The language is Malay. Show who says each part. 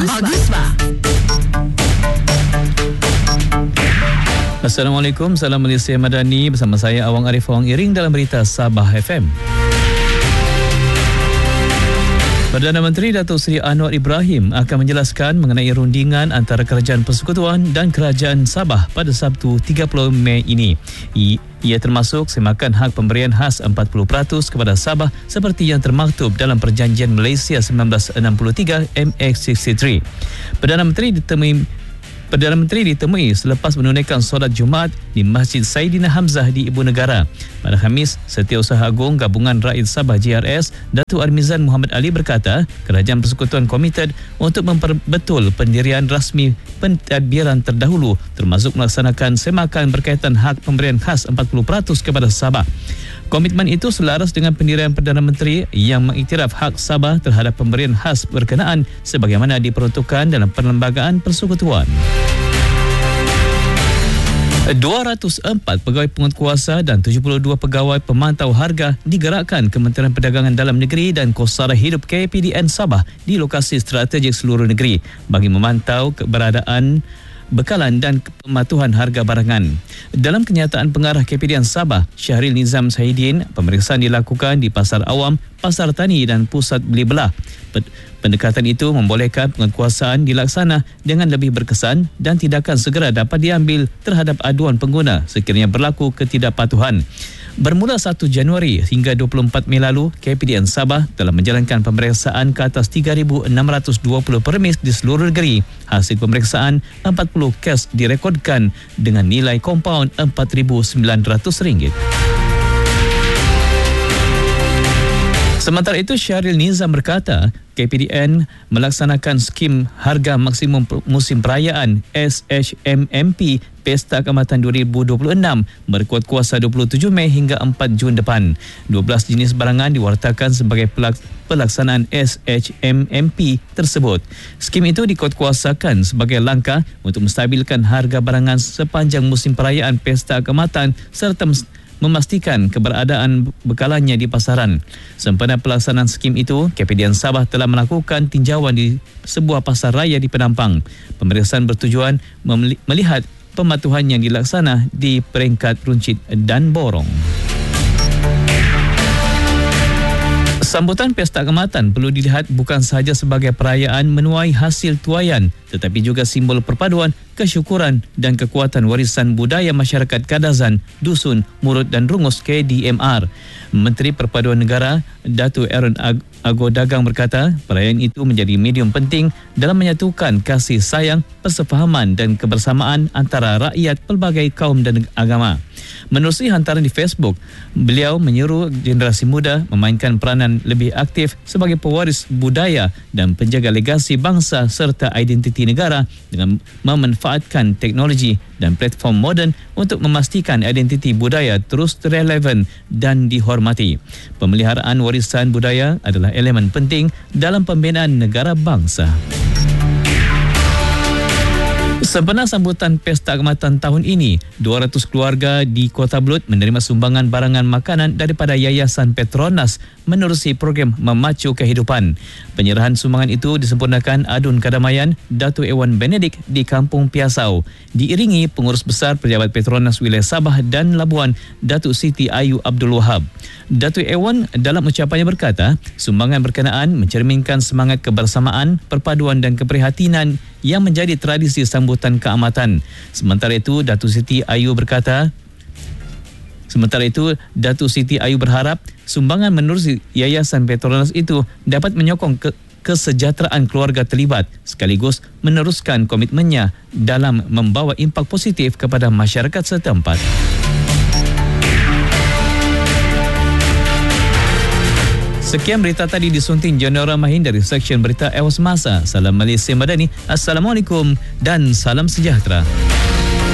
Speaker 1: Baguslah.
Speaker 2: Assalamualaikum, salam Malaysia Madani, bersama saya Awang Arif Awang Iring dalam berita Sabah FM. Perdana Menteri Datuk Seri Anwar Ibrahim akan menjelaskan mengenai rundingan antara Kerajaan Persekutuan dan Kerajaan Sabah pada Sabtu 30 Mei ini. Ia termasuk semakan hak pemberian khas 40% kepada Sabah seperti yang termaktub dalam Perjanjian Malaysia 1963 MX63. Perdana Menteri ditemui selepas menunaikan solat Jumaat di Masjid Saidina Hamzah di Ibu Negara. Pada Khamis, Setiausaha Agung Gabungan Rakyat Sabah JRS, Datuk Armizan Muhammad Ali berkata, Kerajaan Persekutuan komited untuk memperbetul pendirian rasmi pentadbiran terdahulu termasuk melaksanakan semakan berkaitan hak pemberian khas 40% kepada Sabah. Komitmen itu selaras dengan pendirian Perdana Menteri yang mengiktiraf hak Sabah terhadap pemberian khas berkenaan sebagaimana diperuntukkan dalam Perlembagaan Persekutuan. 204 pegawai penguatkuasa dan 72 pegawai pemantau harga digerakkan Kementerian Perdagangan Dalam Negeri dan Kos Sara Hidup KPDN Sabah di lokasi strategik seluruh negeri bagi memantau keberadaan bekalan dan pematuhan harga barangan. Dalam kenyataan pengarah KPDN Sabah, Syahril Nizam Sahidin, pemeriksaan dilakukan di Pasar Awam, Pasar Tani dan Pusat Beli Belah. Pendekatan itu membolehkan penguatkuasaan dilaksana dengan lebih berkesan dan tindakan segera dapat diambil terhadap aduan pengguna sekiranya berlaku ketidakpatuhan. Bermula 1 Januari hingga 24 Mei lalu, KPDN Sabah telah menjalankan pemeriksaan ke atas 3,620 permis di seluruh negeri. Hasil pemeriksaan, 40 kes direkodkan dengan nilai kompaun RM4,900. Sementara itu, Syahril Nizam berkata, KPDN melaksanakan skim harga maksimum musim perayaan SHMMP Pesta Keamatan 2026 berkuat kuasa 27 Mei hingga 4 Jun depan. 12 jenis barangan diwartakan sebagai pelaksanaan SHMMP tersebut. Skim itu dikuatkuasakan sebagai langkah untuk menstabilkan harga barangan sepanjang musim perayaan Pesta Keamatan serta memastikan keberadaan bekalannya di pasaran. Sempena pelaksanaan skim itu, KPDN Sabah telah melakukan tinjauan di sebuah pasar raya di Penampang. Pemeriksaan bertujuan melihat pematuhan yang dilaksana di peringkat runcit dan borong. Sambutan Pesta Keamatan perlu dilihat bukan sahaja sebagai perayaan menuai hasil tuaian tetapi juga simbol perpaduan, kesyukuran dan kekuatan warisan budaya masyarakat Kadazan, Dusun, Murut dan Rungus KDMR. Menteri Perpaduan Negara Datuk Aaron Ago Dagang berkata, perayaan itu menjadi medium penting dalam menyatukan kasih sayang, persefahaman dan kebersamaan antara rakyat pelbagai kaum dan agama. Menerusi hantaran di Facebook, beliau menyeru generasi muda memainkan peranan lebih aktif sebagai pewaris budaya dan penjaga legasi bangsa serta identiti negara dengan memanfaatkan teknologi dan platform moden untuk memastikan identiti budaya terus relevan dan dihormati. Pemeliharaan warisan budaya adalah elemen penting dalam pembinaan negara bangsa. Sempena sambutan Pesta Keamatan tahun ini, 200 keluarga di Kota Belud menerima sumbangan barangan makanan daripada Yayasan Petronas menerusi program Memacu Kehidupan. Penyerahan sumbangan itu disempurnakan Adun Kadamayan Datuk Ewan Benedik di Kampung Piasau, diiringi Pengurus Besar Pejabat Petronas Wilayah Sabah dan Labuan Datuk Siti Ayu Abdul Wahab. Datuk Ewan dalam ucapannya berkata, sumbangan berkenaan mencerminkan semangat kebersamaan, perpaduan dan keprihatinan yang menjadi tradisi sambutan keamatan. Sementara itu, Datuk Siti Ayu berharap sumbangan menurut Yayasan Petronas itu dapat menyokong kesejahteraan keluarga terlibat sekaligus meneruskan komitmennya dalam membawa impak positif kepada masyarakat setempat. Sekian berita tadi disunting Jonora Mahin dari Seksyen Berita Ewas Masa. Salam Malaysia Madani. Assalamualaikum dan salam sejahtera.